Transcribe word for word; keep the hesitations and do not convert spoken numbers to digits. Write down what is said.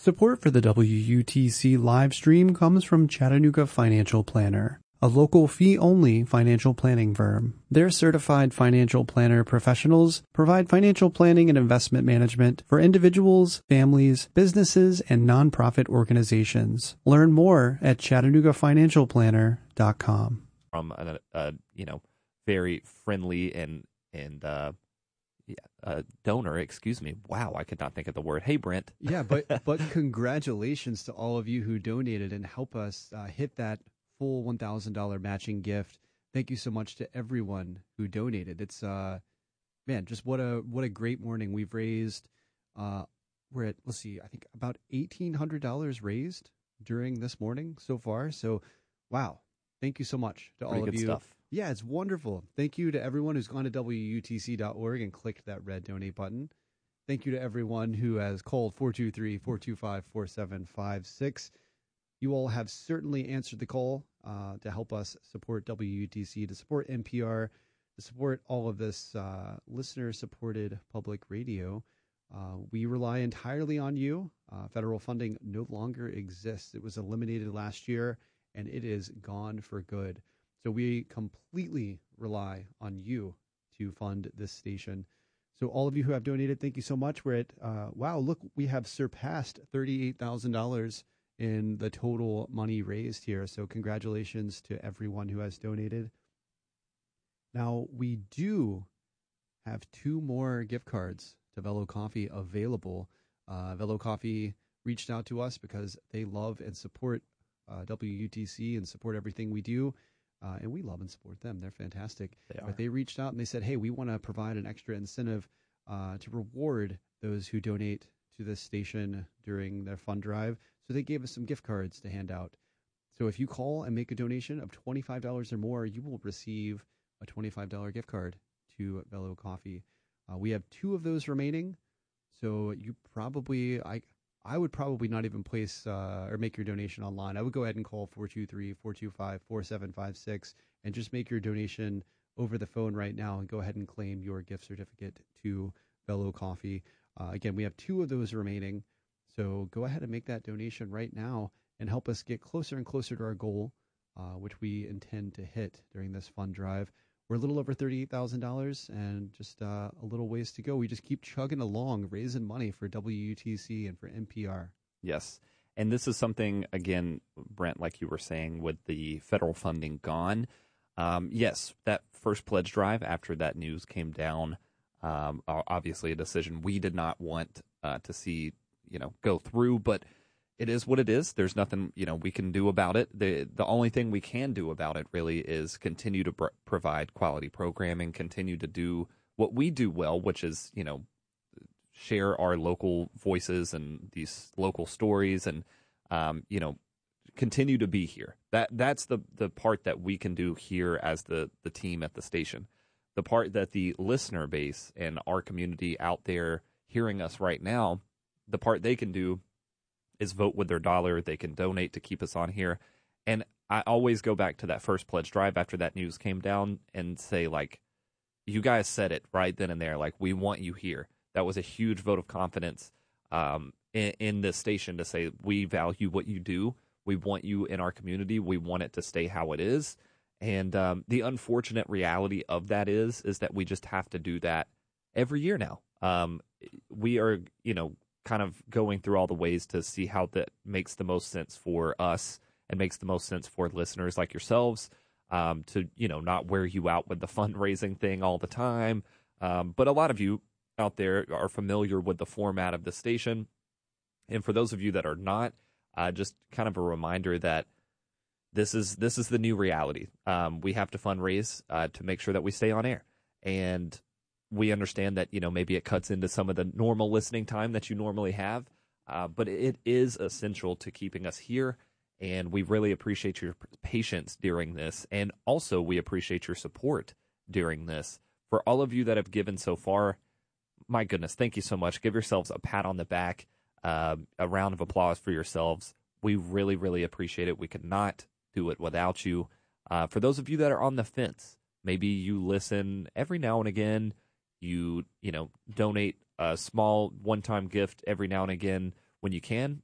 Support for the W U T C live stream comes from Chattanooga Financial Planner, a local fee-only financial planning firm. Their certified financial planner professionals provide financial planning and investment management for individuals, families, businesses, and nonprofit organizations. Learn more at chattanooga financial planner dot com. From a, a you know very friendly and and uh, yeah, uh, donor, excuse me. Wow, I could not think of the word. Hey, Brent. Yeah, but but congratulations to all of you who donated and help us uh, hit that full one thousand dollars matching gift. Thank you so much to everyone who donated. It's uh, man, just what a what a great morning. We've raised. Uh, we're at let's see, I think about eighteen hundred dollars raised during this morning so far. So, wow, thank you so much to Pretty all of good you. Stuff. Yeah, it's wonderful. Thank you to everyone who's gone to W U T C dot org and clicked that red donate button. Thank you to everyone who has called four two three, four two five, four seven five six. You all have certainly answered the call uh, to help us support W U T C, to support N P R, to support all of this uh, listener-supported public radio. Uh, we rely entirely on you. Uh, federal funding no longer exists. It was eliminated last year, and it is gone for good. So we completely rely on you to fund this station. So all of you who have donated, thank you so much. We're at, uh, wow, look, we have surpassed thirty-eight thousand dollars in the total money raised here. So congratulations to everyone who has donated. Now, we do have two more gift cards to Velo Coffee available. Uh, Velo Coffee reached out to us because they love and support uh, W U T C and support everything we do. Uh, and we love and support them. They're fantastic. They are. But they reached out and they said, hey, we want to provide an extra incentive uh, to reward those who donate to this station during their fund drive. So they gave us some gift cards to hand out. So if you call and make a donation of twenty-five dollars or more, you will receive a twenty-five dollars gift card to Velo Coffee. Uh, we have two of those remaining. So you probably, I I would probably not even place uh, or make your donation online. I would go ahead and call four two three, four two five, four seven five six and just make your donation over the phone right now and go ahead and claim your gift certificate to Velo Coffee. Uh, again, we have two of those remaining. So go ahead and make that donation right now and help us get closer and closer to our goal, uh, which we intend to hit during this fund drive. We're a little over thirty-eight thousand dollars and just uh, a little ways to go. We just keep chugging along, raising money for W U T C and for N P R. Yes. And this is something, again, Brent, like you were saying, with the federal funding gone. Um, yes, that first pledge drive after that news came down, um, obviously a decision we did not want uh, to see, you know, go through, but it is what it is. There's nothing, you know, we can do about it. The the only thing we can do about it really is continue to pr- provide quality programming, continue to do what we do well, which is, you know, share our local voices and these local stories and, um, you know, continue to be here. That that's the, the part that we can do here as the, the team at the station. The part that the listener base and our community out there hearing us right now, the part they can do is vote with their dollar. They can donate to keep us on here. And I always go back to that first pledge drive after that news came down and say, like, you guys said it right then and there. Like, we want you here. That was a huge vote of confidence um, in, in this station to say, we value what you do. We want you in our community. We want it to stay how it is. And um, the unfortunate reality of that is, is that we just have to do that every year now. Um, we are, you know, kind of going through all the ways to see how that makes the most sense for us and makes the most sense for listeners like yourselves, um, to, you know, not wear you out with the fundraising thing all the time. Um, but a lot of you out there are familiar with the format of the station. And for those of you that are not, uh, just kind of a reminder that this is this is the new reality. Um, we have to fundraise uh, to make sure that we stay on air. And we understand that, you know, maybe it cuts into some of the normal listening time that you normally have, uh, but it is essential to keeping us here, and we really appreciate your patience during this, and also we appreciate your support during this. For all of you that have given so far, my goodness, thank you so much. Give yourselves a pat on the back, uh, a round of applause for yourselves. We really, really appreciate it. We could not do it without you. Uh, for those of you that are on the fence, maybe you listen every now and again, You, you know, donate a small one-time gift every now and again when you can.